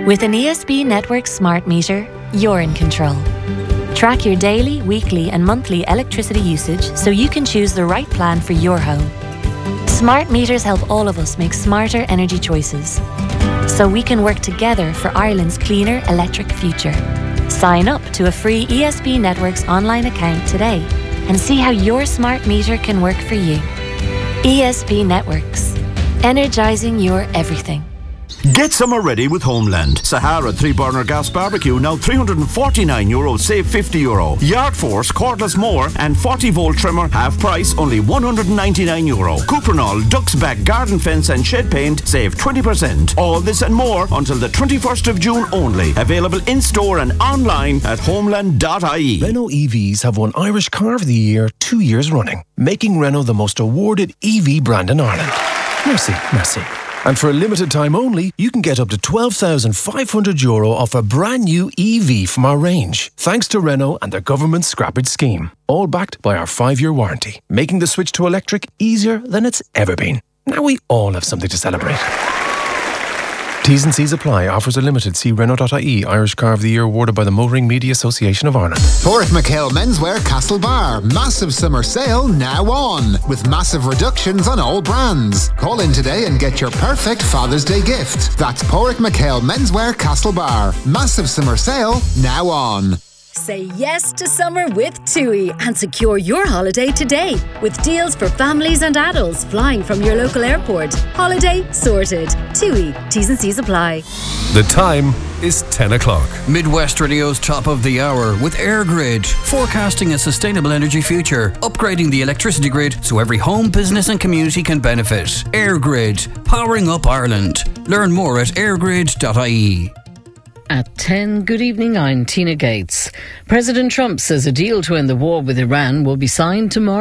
With an ESB Network smart meter, you're in control. Track your daily, weekly and monthly electricity usage so you can choose the right plan for your home. Smart meters help all of us make smarter energy choices, so we can work together for Ireland's cleaner electric future. Sign up to a free ESB Networks online account today and see how your smart meter can work for you. ESB Networks, energising your everything. Get summer ready with Homeland. Sahara 3-burner gas barbecue now €349, save €50. Yard Force cordless mower and 40-volt trimmer half price, only €199. Cuprinol Duck's Back garden fence and shed paint, save 20%. All this and more until the 21st of June only. Available in store and online at homeland.ie. Renault EVs have won Irish Car of the Year 2 years running, making Renault the most awarded EV brand in Ireland. Merci, merci. And for a limited time only, you can get up to €12,500 off a brand new EV from our range, thanks to Renault and their government scrappage scheme. All backed by our 5-year warranty, making the switch to electric easier than it's ever been. Now we all have something to celebrate. T's and C's apply. Offers are limited. See Renault.ie. Irish Car of the Year awarded by the Motoring Media Association of Ireland. Porrick McHale Menswear Castlebar. Massive summer sale now on, with massive reductions on all brands. Call in today and get your perfect Father's Day gift. That's Porrick McHale Menswear Castlebar. Massive summer sale now on. Say yes to summer with TUI and secure your holiday today with deals for families and adults flying from your local airport. Holiday sorted. TUI. T's and C's apply. The time is 10 o'clock. Midwest Radio's top of the hour with EirGrid, forecasting a sustainable energy future, upgrading the electricity grid so every home, business and community can benefit. EirGrid, powering up Ireland. Learn more at airgrid.ie. At 10, good evening, I'm Tina Gates. President Trump says a deal to end the war with Iran will be signed tomorrow.